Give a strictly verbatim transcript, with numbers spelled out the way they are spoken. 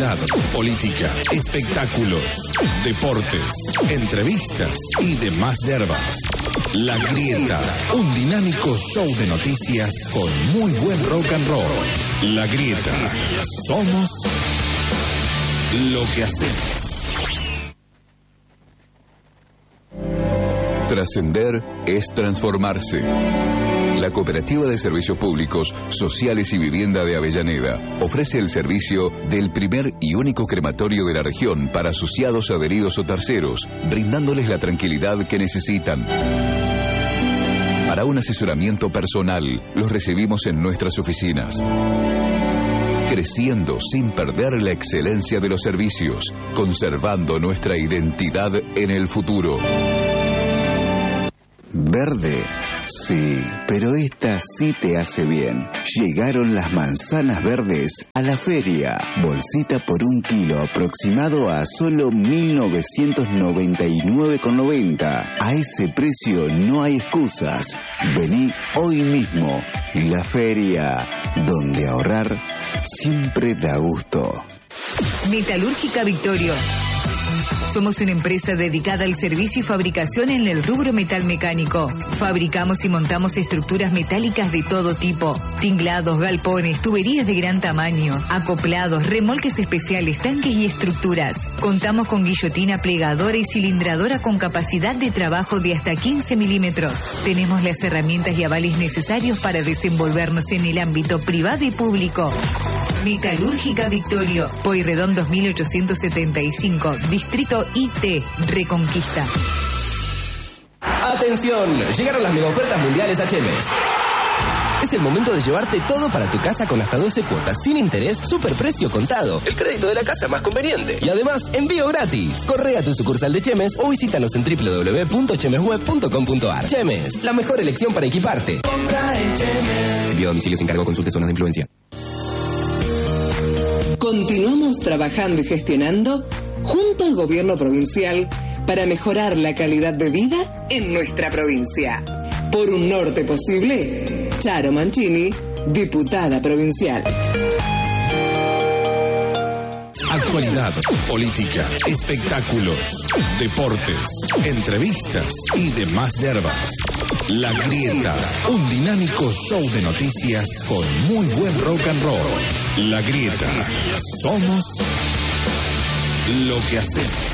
Actualidad, política, espectáculos, deportes, entrevistas y demás yerbas. La Grieta, un dinámico show de noticias con muy buen rock and roll. La Grieta, somos lo que hacemos. Trascender es transformarse. La Cooperativa de Servicios Públicos, Sociales y Vivienda de Avellaneda ofrece el servicio del primer y único crematorio de la región para asociados, adheridos o terceros, brindándoles la tranquilidad que necesitan. Para un asesoramiento personal, los recibimos en nuestras oficinas. Creciendo sin perder la excelencia de los servicios, conservando nuestra identidad en el futuro. Verde, sí, pero esta sí te hace bien. Llegaron las manzanas verdes a la feria. Bolsita por un kilo aproximado a solo mil novecientos noventa y nueve con noventa. A ese precio no hay excusas. Vení hoy mismo. La feria, donde ahorrar siempre da gusto. Metalúrgica Victorio. Somos una empresa dedicada al servicio y fabricación en el rubro metal mecánico. Fabricamos y montamos estructuras metálicas de todo tipo. Tinglados, galpones, tuberías de gran tamaño, acoplados, remolques especiales, tanques y estructuras. Contamos con guillotina plegadora y cilindradora con capacidad de trabajo de hasta quince milímetros. Tenemos las herramientas y avales necesarios para desenvolvernos en el ámbito privado y público. Metalúrgica Victorio, Pueyrredón dos mil ochocientos setenta y cinco, Distrito I T, Reconquista. ¡Atención! Llegaron las mega ofertas mundiales a Chemes. Es el momento de llevarte todo para tu casa con hasta doce cuotas, sin interés, superprecio contado. El crédito de la casa más conveniente. Y además, envío gratis. Corre a tu sucursal de Chemes o visítanos en doble u doble u doble u punto chemesweb punto com punto a r. Chemes, la mejor elección para equiparte. Compra en Chemes. Envío a domicilio sin cargo, consulte zonas de influencia. Continuamos trabajando y gestionando junto al gobierno provincial para mejorar la calidad de vida en nuestra provincia. Por un norte posible, Charo Mancini, diputada provincial. Actualidad, política, espectáculos, deportes, entrevistas y demás yerbas. La Grieta, un dinámico show de noticias con muy buen rock and roll. La Grieta, somos lo que hacemos.